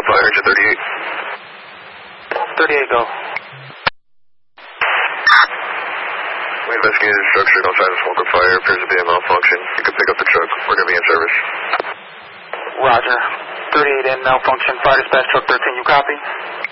fire engine 38. 38, go. We investigated the structure outside of smoke and fire. Appears to be a malfunction. You can pick up the truck. We're going to be in service. Roger. 38 in, malfunction. Fire dispatch truck 13, you copy?